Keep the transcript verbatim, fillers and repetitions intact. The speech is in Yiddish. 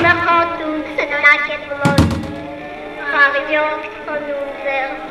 Nachher tun, so nacket bloß. Variant von unser